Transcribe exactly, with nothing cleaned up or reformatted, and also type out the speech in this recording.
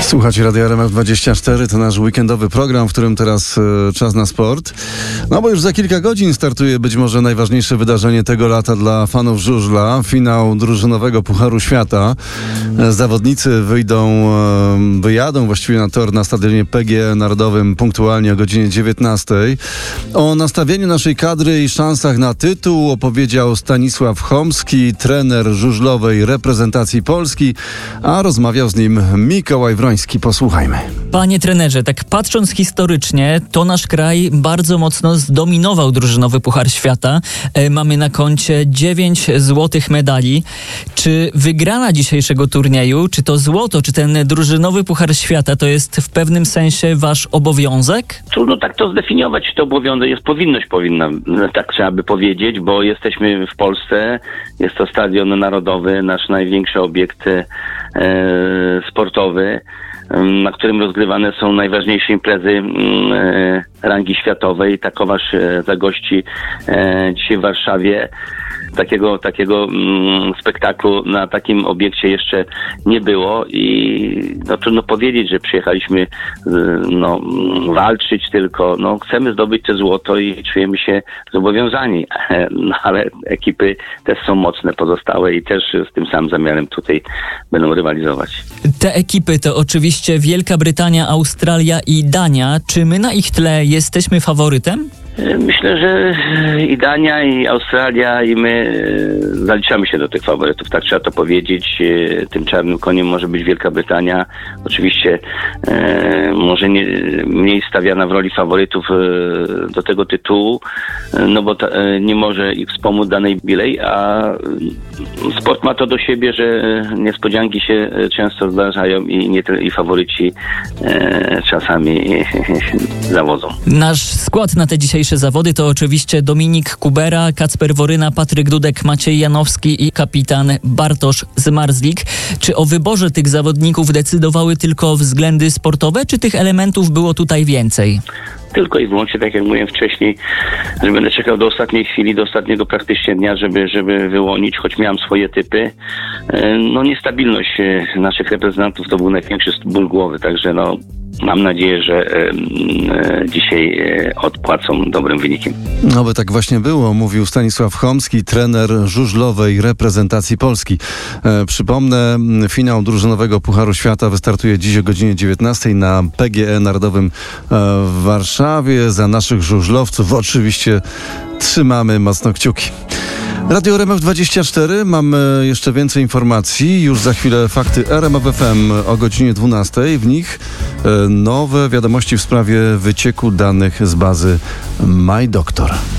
Słuchajcie Radia R M F dwadzieścia cztery, to nasz weekendowy program, w którym teraz e, czas na sport. No bo już za kilka godzin startuje być może najważniejsze wydarzenie tego lata dla fanów żużla. Finał drużynowego Pucharu Świata. E, zawodnicy wyjdą, e, wyjadą właściwie na tor na stadionie P G E Narodowym punktualnie o godzinie dziewiętnastej. O nastawieniu naszej kadry i szansach na tytuł opowiedział Stanisław Chomski, trener żużlowej reprezentacji Polski, a rozmawiał z nim Mikołaj Wroński. Posłuchajmy. Panie trenerze, tak patrząc historycznie, to nasz kraj bardzo mocno zdominował drużynowy Puchar Świata. E, mamy na koncie dziewięć złotych medali. Czy wygrana dzisiejszego turnieju, czy to złoto, czy ten drużynowy Puchar Świata to jest w pewnym sensie wasz obowiązek? Trudno tak to zdefiniować, czy to obowiązek jest, powinność powinna, tak trzeba by powiedzieć, bo jesteśmy w Polsce, jest to Stadion Narodowy, nasz największy obiekt e, sportowy, na którym rozgrywane są najważniejsze imprezy e, rangi światowej. Takoważ e, zagości e, dzisiaj w Warszawie. Takiego, takiego mm, spektaklu na takim obiekcie jeszcze nie było i no, trudno powiedzieć, że przyjechaliśmy no, walczyć, tylko no, chcemy zdobyć to złoto i czujemy się zobowiązani, no, ale ekipy też są mocne pozostałe i też z tym samym zamiarem tutaj będą rywalizować. Te ekipy to oczywiście Wielka Brytania, Australia i Dania. Czy my na ich tle jesteśmy faworytem? Myślę, że i Dania, i Australia, i my zaliczamy się do tych faworytów, tak trzeba to powiedzieć. Tym czarnym koniem może być Wielka Brytania. Oczywiście e, może nie, mniej stawiana w roli faworytów e, do tego tytułu, no bo ta, e, nie może ich wspomóc danej bilej, a sport ma to do siebie, że niespodzianki się często zdarzają i, nie, i faworyci e, czasami zawodzą. Nasz skład na te dzisiejsze zawody to oczywiście Dominik Kubera, Kacper Woryna, Patryk Dudek, Maciej Janowski i kapitan Bartosz Zmarzlik. Czy o wyborze tych zawodników decydowały tylko względy sportowe, czy tych elementów było tutaj więcej? Tylko i wyłącznie, tak jak mówiłem wcześniej, że będę czekał do ostatniej chwili, do ostatniego praktycznie dnia, żeby, żeby wyłonić, choć miałem swoje typy. No niestabilność naszych reprezentantów to był największy ból głowy, także no mam nadzieję, że e, e, dzisiaj e, odpłacą dobrym wynikiem. No by tak właśnie było, mówił Stanisław Chomski, trener żużlowej reprezentacji Polski. E, przypomnę, finał drużynowego Pucharu Świata wystartuje dziś o godzinie dziewiętnastej na P G E Narodowym e, w Warszawie. Za naszych żużlowców oczywiście trzymamy mocno kciuki. Radio R M F dwadzieścia cztery, mamy jeszcze więcej informacji. Już za chwilę fakty R M F F M o godzinie dwunastej. W nich nowe wiadomości w sprawie wycieku danych z bazy MyDoktor.